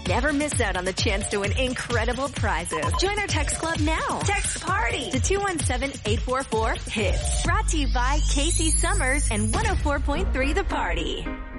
never miss out on the chance to win incredible prizes. Join our text club now. Text PARTY to 217-844-HITS. Brought to you by Casey Summers and 104.3 The Party.